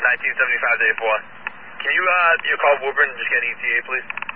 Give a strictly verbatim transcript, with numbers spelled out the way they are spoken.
nineteen seventy-five to eight four. Can you, uh, you call Woburn and just get an E T A, please?